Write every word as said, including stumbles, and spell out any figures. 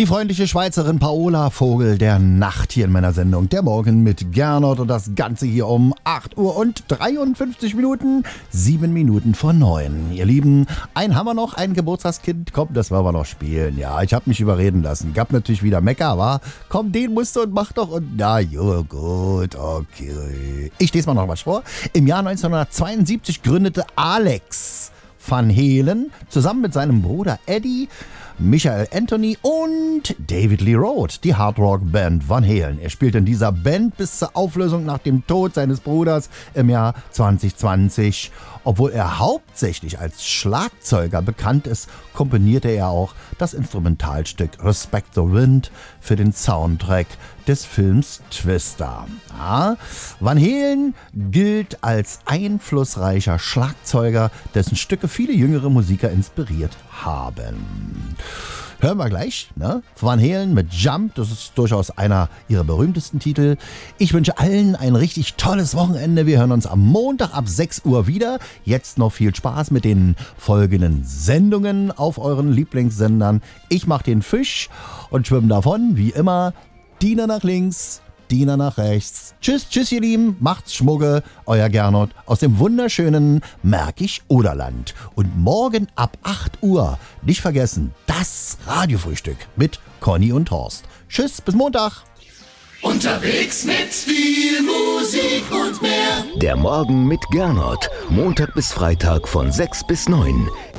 Die freundliche Schweizerin Paola Vogel der Nacht hier in meiner Sendung Der Morgen mit Gernot und das Ganze hier um acht Uhr und dreiundfünfzig Minuten, sieben Minuten vor neun. Ihr Lieben, ein haben wir noch, ein Geburtstagskind, komm, das wollen wir noch spielen. Ja, ich habe mich überreden lassen, gab natürlich wieder Mecker, war, komm, den musst du und mach doch und na jo, gut, okay. Ich lese mal noch was vor. Im Jahr neunzehnhundertzweiundsiebzig gründete Alex Van Halen zusammen mit seinem Bruder Eddie, Michael Anthony und David Lee Roth, die Hardrock-Band Van Halen. Er spielte in dieser Band bis zur Auflösung nach dem Tod seines Bruders im Jahr zwanzig zwanzig. Obwohl er hauptsächlich als Schlagzeuger bekannt ist, komponierte er auch das Instrumentalstück Respect the Wind für den Soundtrack des Films Twister. Ja, Van Halen gilt als einflussreicher Schlagzeuger, dessen Stücke viele jüngere Musiker inspiriert haben. Hören wir gleich, ne? Van Halen mit Jump, das ist durchaus einer ihrer berühmtesten Titel. Ich wünsche allen ein richtig tolles Wochenende. Wir hören uns am Montag ab sechs Uhr wieder. Jetzt noch viel Spaß mit den folgenden Sendungen auf euren Lieblingssendern. Ich mache den Fisch und schwimme davon, wie immer, Diener nach links, Diener nach rechts. Tschüss, tschüss ihr Lieben, macht's Schmucke, euer Gernot aus dem wunderschönen Märkisch-Oderland. Und morgen ab acht Uhr, nicht vergessen, das Radiofrühstück mit Conny und Horst. Tschüss, bis Montag. Unterwegs mit viel Musik und mehr. Der Morgen mit Gernot, Montag bis Freitag von sechs bis neun.